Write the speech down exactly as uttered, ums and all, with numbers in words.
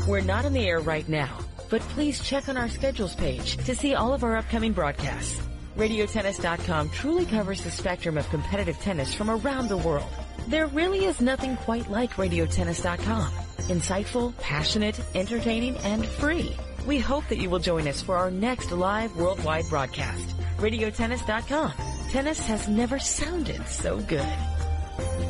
We're not on the air right now, but please check on our schedules page to see all of our upcoming broadcasts. radio tennis dot com truly covers the spectrum of competitive tennis from around the world. There really is nothing quite like radio tennis dot com. Insightful, passionate, entertaining, and free. We hope that you will join us for our next live worldwide broadcast. radio tennis dot com. Tennis has never sounded so good.